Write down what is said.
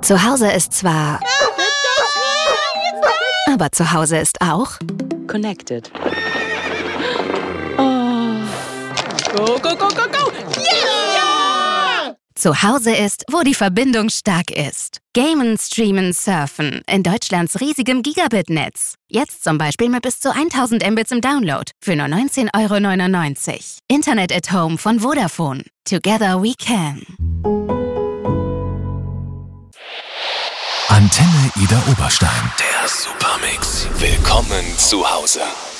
Zu Hause ist zwar... Aber zu Hause ist auch... Connected. Go, go, go, go, go! Yeah! Zu Hause ist, wo die Verbindung stark ist. Gamen, streamen, surfen. In Deutschlands riesigem Gigabit-Netz. Jetzt zum Beispiel mit bis zu 1000 Mbits im Download. Für nur 19,99 €. Internet at Home von Vodafone. Together we can. Antenne Ida Oberstein. Der Supermix. Willkommen zu Hause.